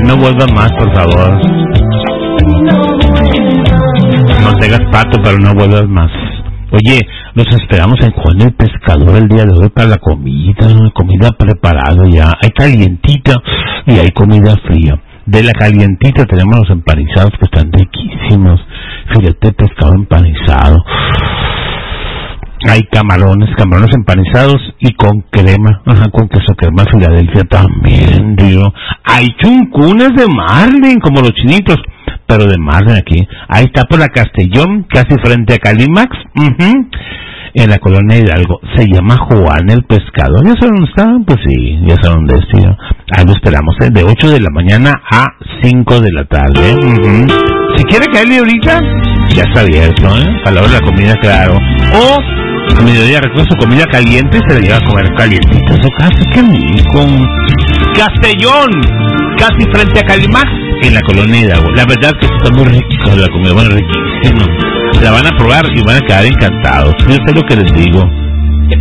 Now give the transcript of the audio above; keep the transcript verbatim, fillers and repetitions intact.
No vuelvas más, por favor. No te hagas pato, pero no vuelvas más. Oye, nos esperamos en Juan el Pescador el día de hoy para la comida, comida preparada ya. Hay calientita y hay comida fría. De la calientita tenemos los empanizados que están riquísimos. Filete de pescado empanizado. Hay camarones, camarones empanizados y con crema, ajá, con queso crema Filadelfia también, digo. Hay chuncunes de marlin, como los chinitos, pero de marlin aquí. Ahí está por la Castellón, casi frente a Calimax, uh-huh, en la colonia Hidalgo. Se llama Juan el Pescador. ¿Ya saben dónde está? Pues sí, ya saben dónde es, tío. Ahí lo esperamos, ¿eh? De ocho de la mañana a cinco de la tarde, uh-huh. Si quiere caerle ahorita, ya está abierto, ¿eh? A la hora de la comida, claro. O a mediodía recoge su comida caliente y se la lleva a comer calientita a su casa. ¡Qué rico! Castellón, casi frente a Calimax, en la colonia Hidalgo. La verdad que está muy rica la comida, bueno, riquísima. La van a probar y van a quedar encantados. Yo sé lo que les digo.